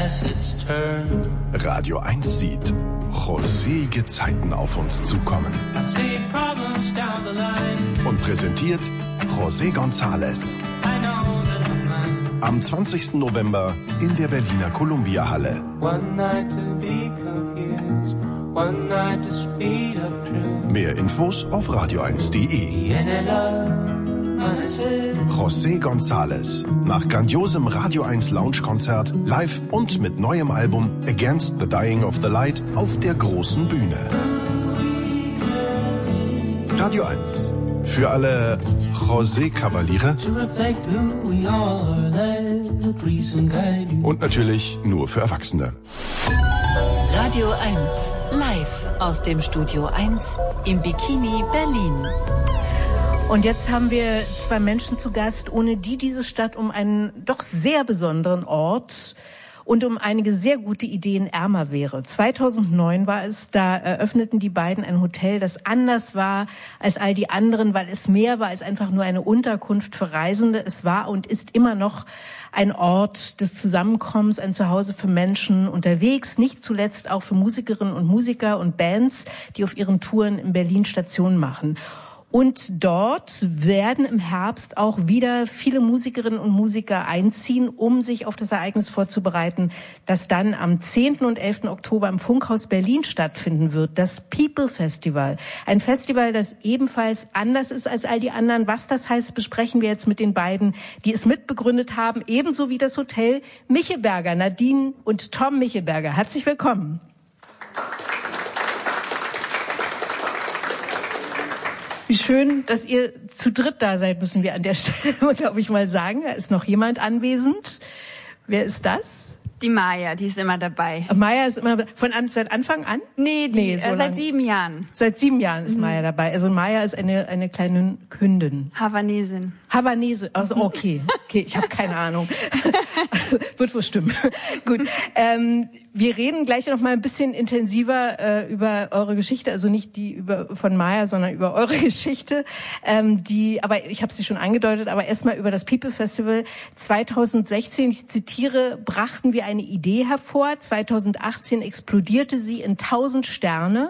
as it's turned. Radio 1 sieht rosige Zeiten auf uns zukommen. I see problems down the line. Und präsentiert José González. I know that I'm mine. Am 20. November in der Berliner Columbia-Halle. One night to be confused, one night to speed up truth. Mehr Infos auf radio1.de. José González. Nach grandiosem Radio 1 Lounge-Konzert, live und mit neuem Album Against the Dying of the Light auf der großen Bühne. Radio 1. Für alle José-Kavaliere. Und natürlich nur für Erwachsene. Radio 1. Live aus dem Studio 1 im Bikini Berlin. Und jetzt haben wir zwei Menschen zu Gast, ohne die diese Stadt um einen doch sehr besonderen Ort und um einige sehr gute Ideen ärmer wäre. 2009 war es, da eröffneten die beiden ein Hotel, das anders war als all die anderen, weil es mehr war als einfach nur eine Unterkunft für Reisende. Es war und ist immer noch ein Ort des Zusammenkommens, ein Zuhause für Menschen unterwegs, nicht zuletzt auch für Musikerinnen und Musiker und Bands, die auf ihren Touren in Berlin Station machen. Und dort werden im Herbst auch wieder viele Musikerinnen und Musiker einziehen, um sich auf das Ereignis vorzubereiten, das dann am 10. und 11. Oktober im Funkhaus Berlin stattfinden wird, das People Festival. Ein Festival, das ebenfalls anders ist als all die anderen. Was das heißt, besprechen wir jetzt mit den beiden, die es mitbegründet haben, ebenso wie das Hotel Michelberger, Nadine und Tom Michelberger. Herzlich willkommen. Wie schön, dass ihr zu dritt da seid, müssen wir an der Stelle, glaube ich, mal sagen. Da ist noch jemand anwesend. Wer ist das? Die Maya, die ist immer dabei. Maya ist immer seit Anfang an? Nee, so seit 7 Jahren. Seit 7 Jahren ist Maya dabei. Also Maya ist eine kleine Hündin. Havanesin. Also okay, ich habe keine Ahnung. Wird wohl stimmen. Gut, wir reden gleich noch mal ein bisschen intensiver über eure Geschichte, also nicht von Maya, sondern über eure Geschichte. Aber ich habe sie schon angedeutet, aber erstmal über das People Festival 2016, ich zitiere, brachten wir eine Idee hervor. 2018 explodierte sie in 1000 Sterne.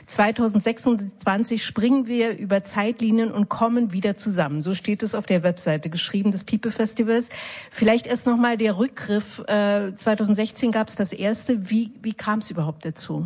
2026 springen wir über Zeitlinien und kommen wieder zusammen. So steht es auf der Webseite geschrieben des People Festivals. Vielleicht erst noch mal der Rückgriff. 2016 gab es das erste. Wie kam es überhaupt dazu?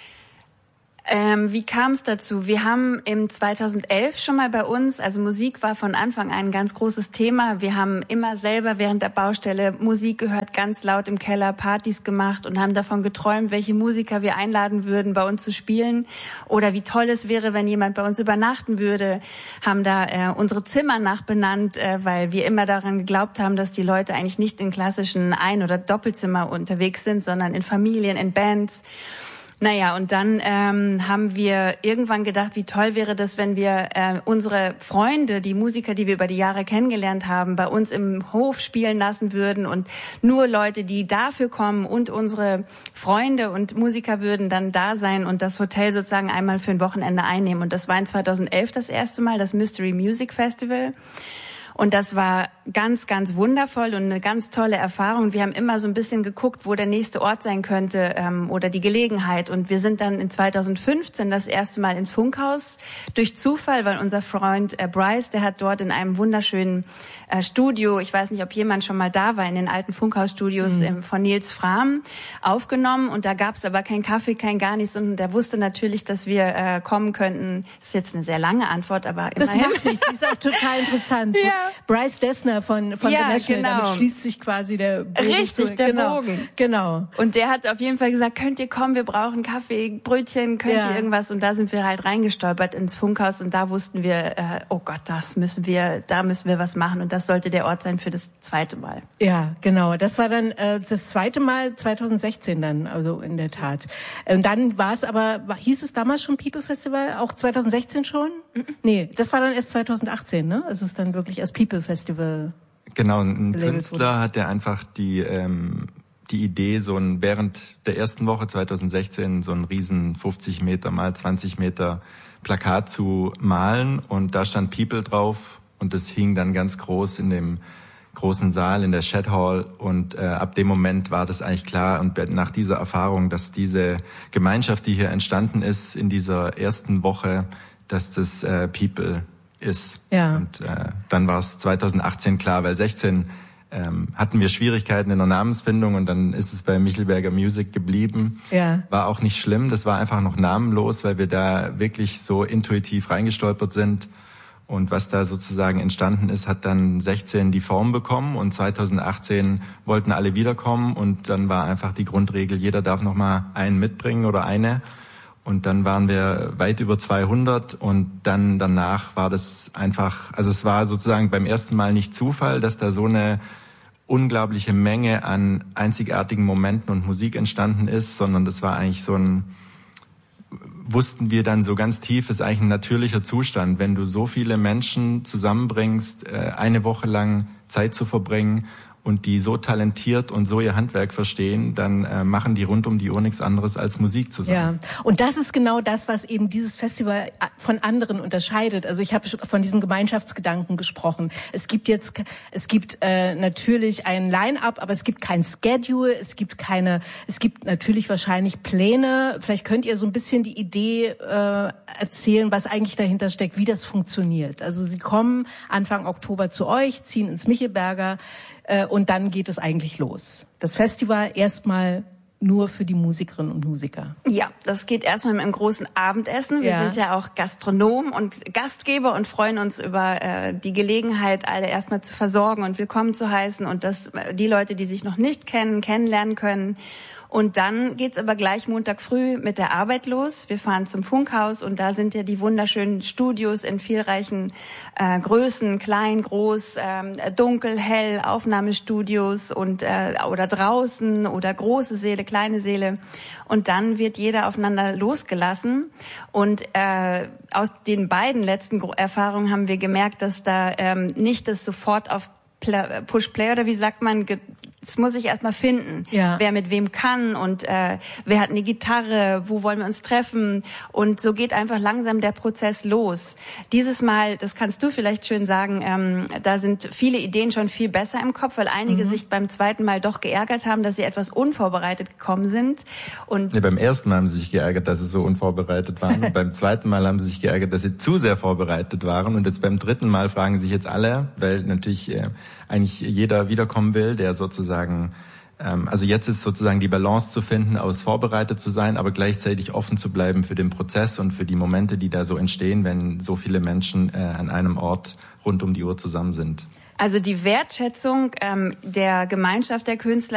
Wie kam es dazu? Wir haben im 2011 schon mal bei uns, also Musik war von Anfang an ein ganz großes Thema. Wir haben immer selber während der Baustelle Musik gehört, ganz laut im Keller, Partys gemacht und haben davon geträumt, welche Musiker wir einladen würden, bei uns zu spielen oder wie toll es wäre, wenn jemand bei uns übernachten würde. Haben da unsere Zimmer nachbenannt, weil wir immer daran geglaubt haben, dass die Leute eigentlich nicht in klassischen Ein- oder Doppelzimmer unterwegs sind, sondern in Familien, in Bands. Naja, und dann haben wir irgendwann gedacht, wie toll wäre das, wenn wir unsere Freunde, die Musiker, die wir über die Jahre kennengelernt haben, bei uns im Hof spielen lassen würden und nur Leute, die dafür kommen und unsere Freunde und Musiker würden dann da sein und das Hotel sozusagen einmal für ein Wochenende einnehmen. Und das war in 2011 das erste Mal, das Mystery Music Festival. Und das war ganz, ganz wundervoll und eine ganz tolle Erfahrung. Wir haben immer so ein bisschen geguckt, wo der nächste Ort sein könnte oder die Gelegenheit. Und wir sind dann in 2015 das erste Mal ins Funkhaus durch Zufall, weil unser Freund Bryce, der hat dort in einem wunderschönen Studio, ich weiß nicht, ob jemand schon mal da war, in den alten Funkhausstudios von Nils Frahm aufgenommen. Und da gab es aber keinen Kaffee, kein gar nichts. Und der wusste natürlich, dass wir kommen könnten. Das ist jetzt eine sehr lange Antwort, aber immerhin. Das macht nichts, das ist auch total interessant. Ja. Bryce Dessner von The National, genau. Damit schließt sich quasi der Bogen. Richtig, der Bogen. Genau. Und der hat auf jeden Fall gesagt, könnt ihr kommen, wir brauchen Kaffee, Brötchen, könnt ihr irgendwas? Und da sind wir halt reingestolpert ins Funkhaus und da wussten wir, oh Gott, da müssen wir was machen und das sollte der Ort sein für das zweite Mal. Ja, genau. Das war dann das zweite Mal 2016 dann, also in der Tat. Und dann war es aber, hieß es damals schon People Festival, auch 2016 schon? Nee, das war dann erst 2018, ne? Es ist dann wirklich als People Festival. Genau, ein Künstler hat der einfach die Idee, während der ersten Woche 2016 so ein riesen 50 Meter mal 20 Meter Plakat zu malen und da stand People drauf und das hing dann ganz groß in dem großen Saal in der Shed Hall und ab dem Moment war das eigentlich klar und nach dieser Erfahrung, dass diese Gemeinschaft, die hier entstanden ist in dieser ersten Woche, dass das People ist. Ja. Und dann war es 2018 klar, weil 16 hatten wir Schwierigkeiten in der Namensfindung und dann ist es bei Michelberger Music geblieben. Ja. War auch nicht schlimm, das war einfach noch namenlos, weil wir da wirklich so intuitiv reingestolpert sind. Und was da sozusagen entstanden ist, hat dann 16 die Form bekommen und 2018 wollten alle wiederkommen und dann war einfach die Grundregel, jeder darf noch mal einen mitbringen oder eine. Und dann waren wir weit über 200 und dann danach war das einfach, also es war sozusagen beim ersten Mal nicht Zufall, dass da so eine unglaubliche Menge an einzigartigen Momenten und Musik entstanden ist, sondern das war eigentlich so ein, wussten wir dann so ganz tief, ist eigentlich ein natürlicher Zustand, wenn du so viele Menschen zusammenbringst, eine Woche lang Zeit zu verbringen und die so talentiert und so ihr Handwerk verstehen, dann machen die rund um die Uhr nichts anderes als Musik zusammen. Ja, und das ist genau das, was eben dieses Festival von anderen unterscheidet. Also ich habe von diesem Gemeinschaftsgedanken gesprochen. Es gibt natürlich ein Line-up, aber es gibt kein Schedule, es gibt natürlich wahrscheinlich Pläne. Vielleicht könnt ihr so ein bisschen die Idee erzählen, was eigentlich dahinter steckt, wie das funktioniert. Also Sie kommen Anfang Oktober zu euch, ziehen ins Michelberger, und dann geht es eigentlich los. Das Festival erstmal nur für die Musikerinnen und Musiker. Ja, das geht erstmal mit einem großen Abendessen. Wir sind ja auch Gastronomen und Gastgeber und freuen uns über die Gelegenheit, alle erstmal zu versorgen und willkommen zu heißen und dass die Leute, die sich noch nicht kennen, kennenlernen können. Und dann geht's aber gleich Montag früh mit der Arbeit los. Wir fahren zum Funkhaus und da sind ja die wunderschönen Studios in vielreichen Größen, klein, groß, dunkel, hell, Aufnahmestudios und oder draußen oder große Säle, kleine Säle. Und dann wird jeder aufeinander losgelassen. Und aus den beiden letzten Erfahrungen haben wir gemerkt, dass da nicht das sofort auf Push-Play oder wie sagt man, das muss ich erstmal finden, wer mit wem kann und wer hat eine Gitarre, wo wollen wir uns treffen und so geht einfach langsam der Prozess los. Dieses Mal, das kannst du vielleicht schön sagen, da sind viele Ideen schon viel besser im Kopf, weil einige sich beim zweiten Mal doch geärgert haben, dass sie etwas unvorbereitet gekommen sind. Und beim ersten Mal haben sie sich geärgert, dass sie so unvorbereitet waren. Beim zweiten Mal haben sie sich geärgert, dass sie zu sehr vorbereitet waren und jetzt beim dritten Mal fragen sich jetzt alle, weil natürlich eigentlich jeder wiederkommen will, der sozusagen, also jetzt ist sozusagen die Balance zu finden, aus vorbereitet zu sein, aber gleichzeitig offen zu bleiben für den Prozess und für die Momente, die da so entstehen, wenn so viele Menschen an einem Ort rund um die Uhr zusammen sind. Also die Wertschätzung der Gemeinschaft der Künstler